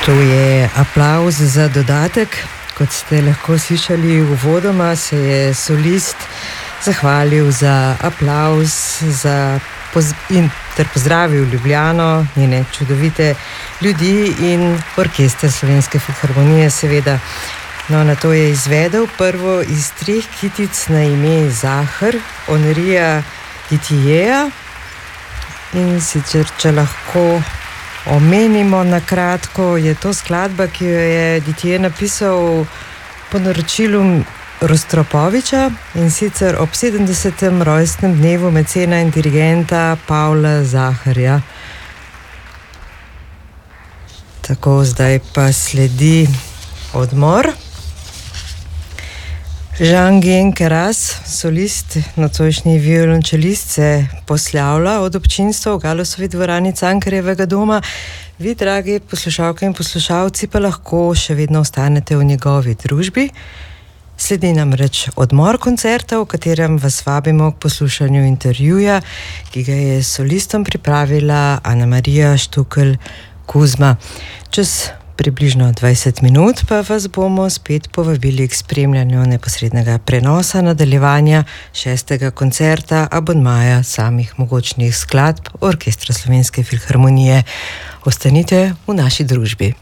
To je aplavz za dodatek. Kot ste lahko slišali uvodoma, se je solist zahvalil za aplavz ter pozdravil Ljubljano, njene čudovite ljudi in orkester Slovenske filharmonije, seveda. No, na to je izvedel prvo iz 3 kitic na ime Zahar, Henrija Dittijeja. In sicer, če lahko omenimo na kratko, je to skladba, ki jo je Dittije napisal po naročilu Rostropoviča, in sicer ob 70. rojstnem dnevu mecena in dirigenta Pavla Zaharja. Tako, zdaj pa sledi odmor. Jean-Guyen Queyras, solist, nocojšnji violončelist, se poslavlja od občinstva v Galusovi dvorani Cankarjevega doma. Vi, dragi poslušalke in poslušalci, pa lahko še vedno ostanete v njegovi družbi. Sledi namreč odmor koncerta, v katerem vas vabimo k poslušanju intervjuja, ki ga je solistom pripravila Ana-Marija Štukelj-Kuzma. Čez približno 20 minut pa vas bomo spet povabili k spremljanju neposrednega prenosa nadaljevanja 6. koncerta abonmaja samih mogočnih skladb Orkestra Slovenske filharmonije. Ostanite v naši družbi.